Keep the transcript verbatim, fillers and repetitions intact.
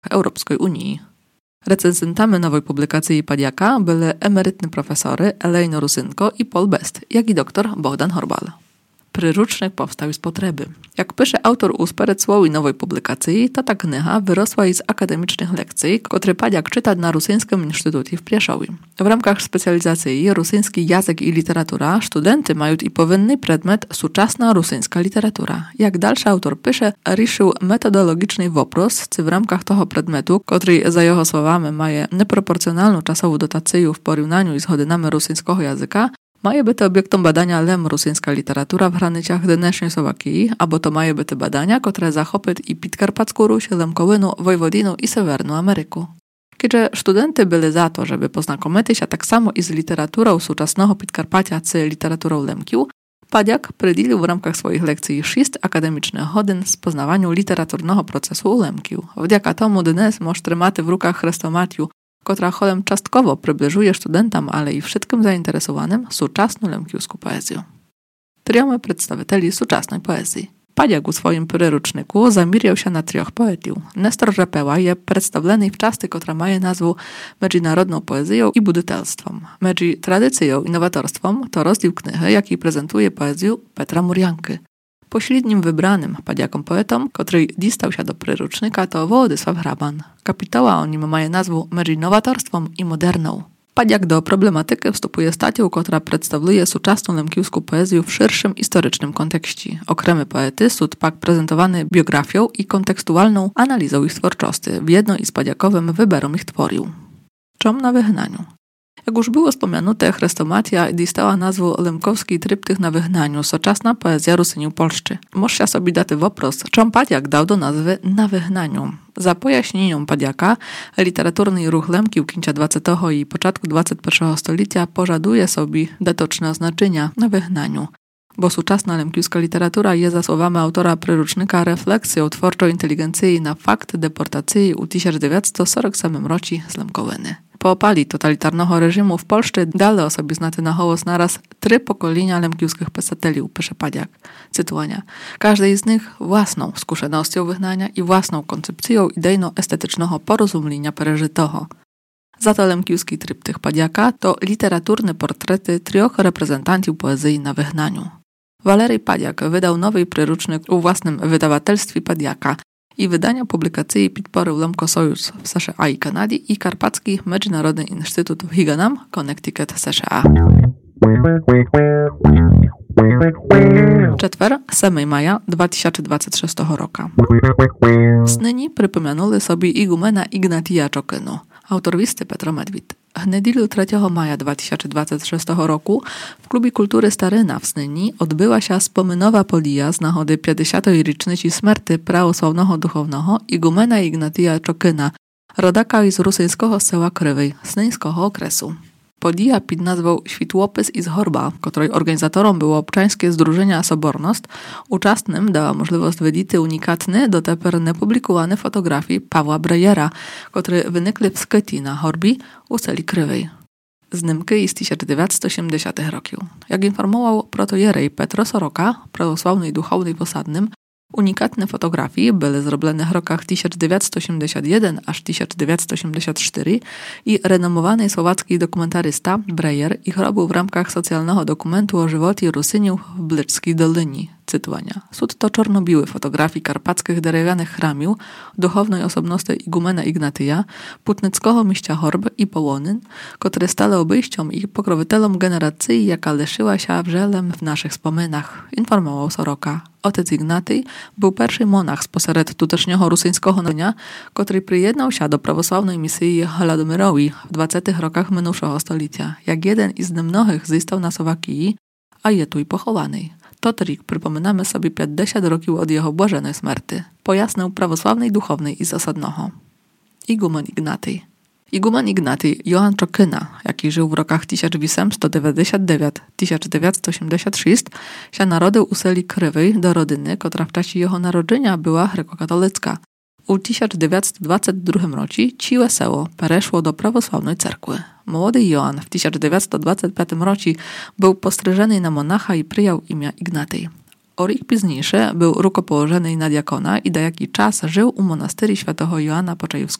Europejskiej Unii. Recenzentami nowej publikacji Padiaka byli emerytni profesory Elejno Rusynko i Paul Best, jak i doktor Bogdan Horbal. Przyrucznik powstał z potrzeby. Jak pisze autor u speredzłowej nowej publikacji, to ta kniha wyrosła z akademicznych lekcji, które Padiak czyta na Rusyńskim Instytucie w Pieszowie. W ramach specjalizacji Rusyński język i literatura studenty mają i powinny przedmiot Suczasna rusyńska literatura. Jak dalszy autor pisze, ruszył metodologiczny wopros, czy w ramach tego przedmiotu, który za jego słowami ma nieproporcjonalną czasową dotację w porównaniu z godzinami rusyńskiego języka, Maje być obiektem badania lem rusyńska literatura w granicach dnešnej Słowakii, albo to maje być badania, które zachopyt i Podkarpacką Ruś, Lemkowynu, Wojwodinu i Sewerną Ameryku. Kiedy studenty byli za to, żeby poznakomić się tak samo i z literaturą współczesnego Podkarpacia, czy literaturą Lemkiu, Padiak przydzielił w ramach swoich lekcji sześć akademicznych godzin z poznawaniu literaturnego procesu u Lemkiu. Wdzięka tomu dnes możesz trzymać w rukach chrestomatiu, która cholem czastkowo przybliżuje studentom, ale i wszystkim zainteresowanym współczesną lemkiuską poezję. Triomy przedstawicieli współczesnej poezji. Padiak u swoim przyruczniku zamiriał się na trzech poetów. Nestor Rzepeła je przedstawiony w czasty, która ma nazwę międzynarodną poezją i budytelstwem. Między tradycją i nowatorstwem to rozdział knihy, jaki prezentuje poezję Petra Murianki. Pośrednim wybranym Padiakom poetom, który dostał się do przyrucznika, to Wołodysław Hraban. Kapitała o nim ma nazwę między nowatorstwem i moderną. Padiak do problematyki wstępuje statią, która przedstawia współczesną lemkiuską poezję w szerszym historycznym kontekście. Okremy poety są pak prezentowane biografią i kontekstualną analizą ich twórczości w jedno i z Padiakowym wyborem ich tworił. Czom na wygnaniu. Jak już było wspomniane, chrestomatia dostała nazwę Lemkowski tryptych na wygnaniu, soczasna poezja Rusyniu Polszczy. Można sobie dać wopros, czym Padiak dał do nazwy na wygnaniu. Za pojaśnieniem Padiaka, literaturny ruch Lemki w końcu dwudziestego i początku dwudziestego pierwszego stulecia pożaduje sobie datoczne oznaczenia na wygnaniu. Bo współczesna lemkiuska literatura jest za słowami autora przyrucznika refleksją twórczej inteligencji na fakt deportacji u tysiąc dziewięćset czterdziestego ósmego roku z Lemkowyny. Po opali totalitarnego reżimu w Polsce dali o sobie znaty na hołos naraz trzy pokolenia lemkiuskich pisateli, pisze Padiak. Cytuwania. Każdy z nich własną skutecznością wygnania i własną koncepcją idejno-estetycznego porozumienia przeżytego. Za to lemkiuski tryptych Padiaka to literaturne portrety trzech reprezentantów poezji na wygnaniu. Walery Padiak wydał nowy przyrucznik u własnym wydawatelstwie Padiaka i wydania publikacji podporu Lemko-Sojusz w S Z A i Kanadzie i Karpacki Międzynarodny Instytut w Higanam, Connecticut, S Z A. Czetwer, ósmego maja dwa tysiące dwudziestego szóstego roku. Snyni przypominali sobie igumena Ignatija Czokynu, autor listy Petro Medwid. W niedzielę trzeciego maja dwa tysiące dwudziestego szóstego roku w Klubie Kultury Staryna w Snyni odbyła się wspominowa podija z nagody pięćdziesiątej rocznicy śmierci prawosławnego duchownego igumena Ignatija Czokyna, rodaka z rusyńskiego sela Krywej, snyńskiego okresu. Podija pod nazwą Światłopis iz Horba, której organizatorom było obczańskie Zdrużenia Sobornost, uczestnym dała możliwość widzity unikatny, doteper niepublikowane fotografii Pawła Brejera, które wynikły w Skytii na Horbi u celi Krywej. Znimki z tysiąc dziewięćset osiemdziesiątego roku. Jak informował protojerej Petro Soroka, prawosławny i duchowny posadnym, unikatne fotografie były zrobione w rokach tysiąc dziewięćset osiemdziesiąty pierwszy aż tysiąc dziewięćset osiemdziesiąty czwarty i renomowany słowacki dokumentarysta Breyer ich robił w ramach socjalnego dokumentu o żywocie Rusyniów w Blickiej Dolinie. Cytowania. Sud to czarno-białe fotografii karpackich drewnianych chramił, duchownej osobności igumena Ignatyja, putnickiego mieścia Horb i Połonyn, które stale obejściom i pokrowitelom generacji, jaka leszyła się wrzelem w naszych wspominach, informował Soroka. Otec Ignatyj był pierwszy monach spośród tutecznego rusyńskiego narodzenia, który przyjednał się do prawosławnej misji Holodomyrowi w dwudziestych rokach minionego stulecia. Jak jeden z mnogich został na Słowakii, a je tu i pochowany. To trik przypominamy sobie pięćdziesiąt roków od jego błaženej śmierci. Pojasnął prawosławnej duchownej i zasadnoho. Igumen Ignatyj. Igumen Ignatyj Johann Czokyna, jaki żył w rokach tysiąc osiemset dziewięćdziesiąty dziewiąty do tysiąc dziewięćset osiemdziesiątego szóstego, się narodził u celi Krywej do rodziny, która w czasie jego narodzenia była grekokatolicka. U tysiąc dziewięćset dwudziestym drugim roku ciłe seło przeszło do prawosławnej cerkwy. Młody Johann w tysiąc dziewięćset dwudziestym piątym roku był postryżony na monacha i przyjął imię Ignatyj. O rok późniejszy był rukopołożony na diakona i do jaki czas żył u monastyrii świętego Joanna Poczajowskiego